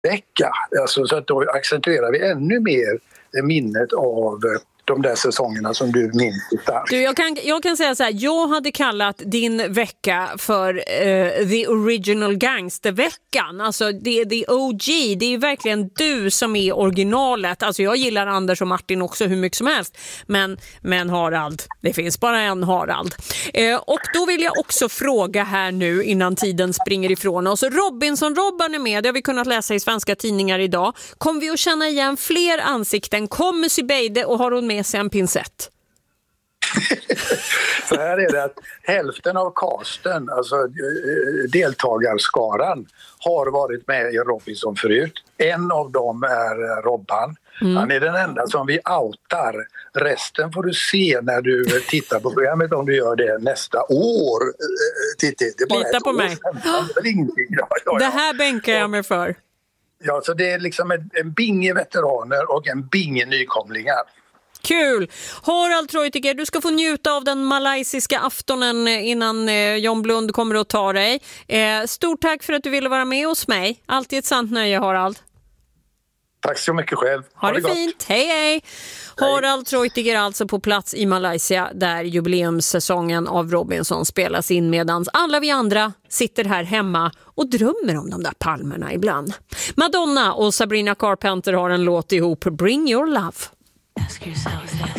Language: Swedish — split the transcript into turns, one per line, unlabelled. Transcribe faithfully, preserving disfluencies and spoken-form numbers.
vecka. Alltså, så att då accentuerar vi ännu mer minnet av de där säsongerna som du minns.
Du, jag, kan, jag kan säga så här, jag hade kallat din vecka för uh, The Original Gangsterveckan. Alltså det är the O G, det är verkligen du som är originalet. Alltså jag gillar Anders och Martin också hur mycket som helst. Men, men Harald, det finns bara en Harald. Uh, och då vill jag också fråga här nu innan tiden springer ifrån oss. Robinson-Robban är med, det har vi kunnat läsa i svenska tidningar idag. Kommer vi att känna igen fler ansikten? Kommer Zubeide och har hon med sig en pincett?
Så här är det att hälften av casten, alltså deltagarskaran, har varit med i Robinson förut. En av dem är Robban. Mm. Han är den enda som vi outar. Resten får du se när du tittar på programmet, om du gör det nästa år. Titta, det är bara
Lita
ett
på
år
mig.
sedan. Ja, ja, ja.
Det här bänkar jag mig för.
Ja, så det är liksom en, en binge veteraner och en binge nykomlingar.
Kul! Harald Treutiger, du ska få njuta av den malaysiska aftonen innan eh, John Blund kommer att ta dig. Eh, stort tack för att du ville vara med hos mig. Alltid ett sant nöje, Harald.
Tack så mycket själv.
Ha, ha det, det fint. Hej, hej! Harald Treutiger alltså på plats i Malaysia där jubileumssäsongen av Robinson spelas in, medan alla vi andra sitter här hemma och drömmer om de där palmerna ibland. Madonna och Sabrina Carpenter har en låt ihop, Bring Your Love. Ask yourself this.